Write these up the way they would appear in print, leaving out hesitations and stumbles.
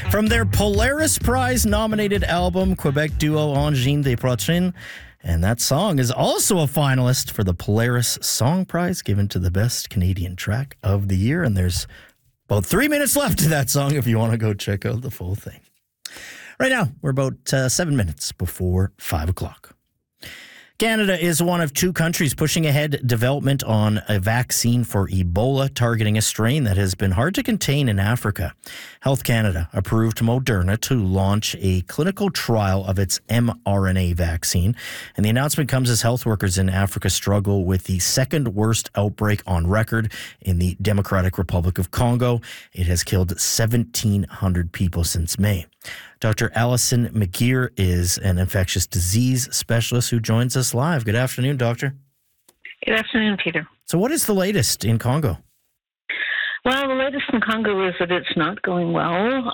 From their Polaris Prize-nominated album, Quebec duo Engine des Prochaines. And that song is also a finalist for the Polaris Song Prize, given to the best Canadian track of the year. And there's about 3 minutes left to that song if you want to go check out the full thing. Right now, we're about 7 minutes before 5 o'clock. Canada is one of two countries pushing ahead development on a vaccine for Ebola targeting a strain that has been hard to contain in Africa. Health Canada approved Moderna to launch a clinical trial of its mRNA vaccine. And the announcement comes as health workers in Africa struggle with the second worst outbreak on record in the Democratic Republic of Congo. It has killed 1,700 people since May. Dr. Alison McGeer is an infectious disease specialist who joins us live. Good afternoon, Doctor. Good afternoon, Peter. So what is the latest in Congo? Well, the latest in Congo is that it's not going well.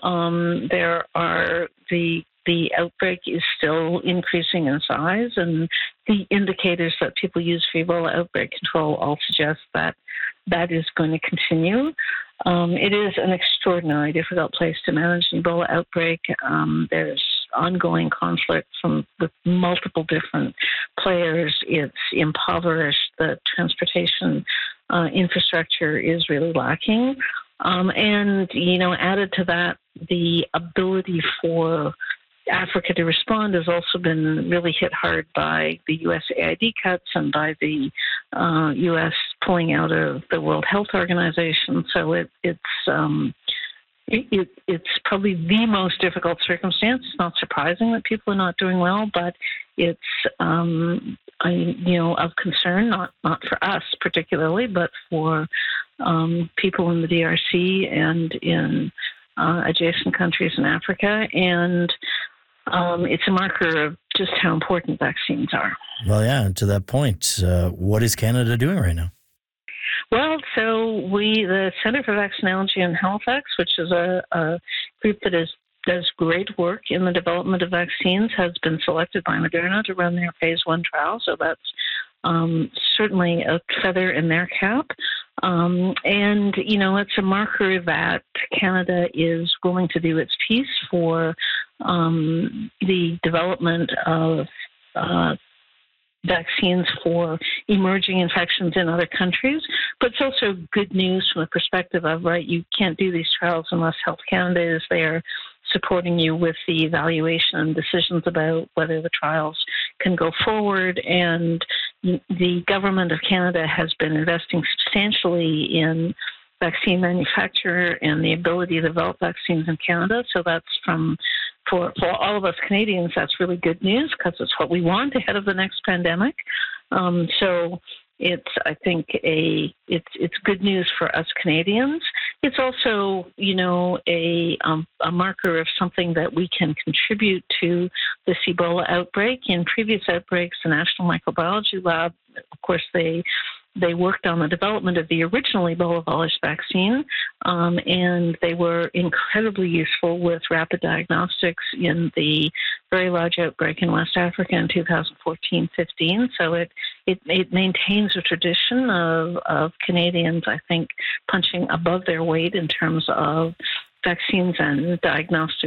The outbreak is still increasing in size, and the indicators that people use for Ebola outbreak control all suggest that that is going to continue. It is an extraordinarily difficult place to manage an Ebola outbreak. There's ongoing conflict with multiple different players. It's impoverished. The transportation infrastructure is really lacking. And, added to that, the ability for Africa to respond has also been really hit hard by the USAID cuts and by the U.S. pulling out of the World Health Organization. So it's probably the most difficult circumstance. It's not surprising that people are not doing well, but it's of concern, not for us particularly, but for people in the DRC and in adjacent countries in Africa. And it's a marker of just how important vaccines are. Well, yeah, and to that point, what is Canada doing right now? Well, so the Centre for Vaccinology in Halifax, which is a group that does great work in the development of vaccines, has been selected by Moderna to run their phase 1 trial. So that's certainly a feather in their cap. And, it's a marker that Canada is willing to do its piece for the development of vaccines for emerging infections in other countries. But it's also good news from the perspective of, you can't do these trials unless Health Canada is there supporting you with the evaluation and decisions about whether the trials can go forward. And the government of Canada has been investing substantially in vaccine manufacture and the ability to develop vaccines in Canada. So that's for all of us Canadians, that's really good news because it's what we want ahead of the next pandemic. So it's, I think, it's good news for us Canadians. It's also, a marker of something that we can contribute to this Ebola outbreak. In previous outbreaks, the National Microbiology Lab, of course, they worked on the development of the original Ebola virus vaccine, and they were incredibly useful with rapid diagnostics in the very large outbreak in West Africa in 2014-15. So it maintains a tradition of Canadians, I think, punching above their weight in terms of vaccines and diagnostic